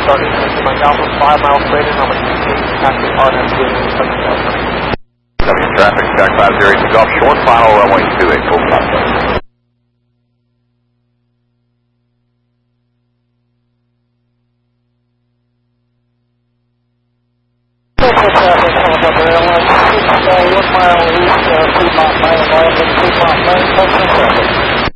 starting to my Alpha 5 miles straight in, I'm going to continue passing RNM doing traffic, Jack 508 to Golf, short final runway 28, full stop. Local traffic, Helicopter Airlines, 1 mile east, Fremont, Main, Fremont, Main, Texas traffic.